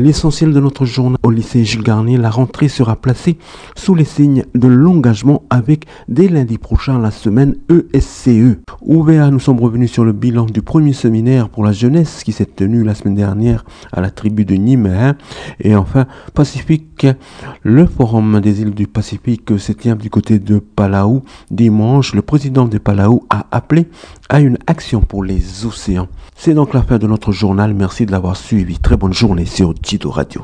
L'essentiel de notre journal au lycée Jules Garnier, la rentrée sera placée sous les signes de l'engagement avec dès lundi prochain la semaine ESCE. Ouvert, nous sommes revenus sur le bilan du premier séminaire pour la jeunesse qui s'est tenu la semaine dernière à la tribu de Nîmes. Et enfin, Pacifique, le forum des îles du Pacifique se tient du côté de Palau. Dimanche, le président de Palau a appelé à une action pour les océans. C'est donc la fin de notre journal. Merci de l'avoir suivi. Très bonne journée sur Jido Radio.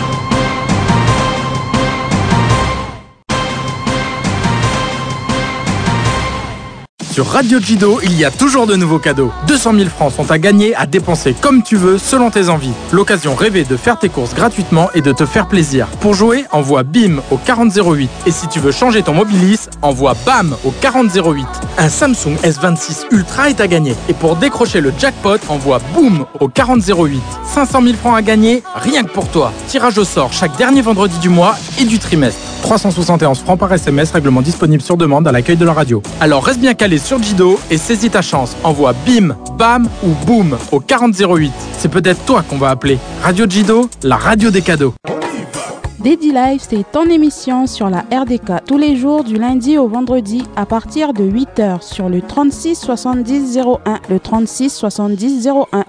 Sur Radio Jido, il y a toujours de nouveaux cadeaux. 200 000 francs sont à gagner, à dépenser comme tu veux, selon tes envies. L'occasion rêvée de faire tes courses gratuitement et de te faire plaisir. Pour jouer, envoie BIM au 4008. Et si tu veux changer ton Mobilis, envoie BAM au 4008. Un Samsung S26 Ultra est à gagner. Et pour décrocher le jackpot, envoie BOOM au 4008. 500 000 francs à gagner, rien que pour toi. Tirage au sort chaque dernier vendredi du mois et du trimestre. 371 francs par SMS, règlement disponible sur demande à l'accueil de la radio. Alors reste bien calé sur Jido et saisis ta chance. Envoie BIM, BAM ou BOOM au 4008. C'est peut-être toi qu'on va appeler. Radio Jido, la radio des cadeaux. Dédi Live, c'est ton émission sur la RDK tous les jours du lundi au vendredi à partir de 8h sur le 36 70 01. Le 36 70 01.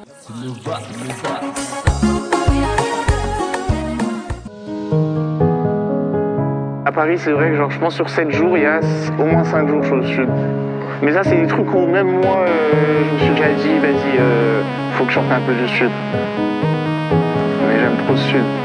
À Paris, c'est vrai que genre, je pense sur 7 jours, il y a au moins 5 jours sur le sud. Mais ça, c'est des trucs où même moi, je me suis déjà dit, vas-y, faut que je sorte un peu du sud. Mais j'aime trop le sud.